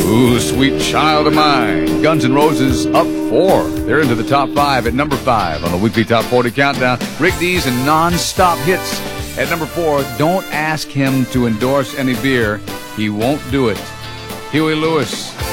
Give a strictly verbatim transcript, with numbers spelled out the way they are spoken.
Ooh, Sweet Child of Mine. Guns N' Roses up four. They're into the top five at number five on the weekly Top forty Countdown. Rick Dees and Non-Stop Hits. At number four, don't ask him to endorse any beer. He won't do it. Huey Lewis.